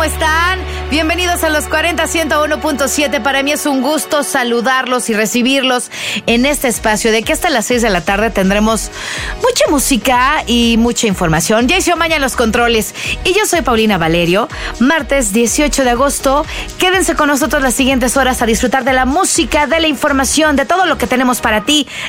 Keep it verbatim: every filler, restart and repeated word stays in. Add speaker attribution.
Speaker 1: están? Bienvenidos a los cuarenta ciento uno punto siete. Para mí es un gusto saludarlos y recibirlos en este espacio. De aquí hasta las seis de la tarde tendremos mucha música y mucha información. Jaycee Omaña en los controles y yo soy Paulina Valerio. Martes dieciocho de agosto. Quédense con nosotros las siguientes horas a disfrutar de la música, de la información, de todo lo que tenemos para ti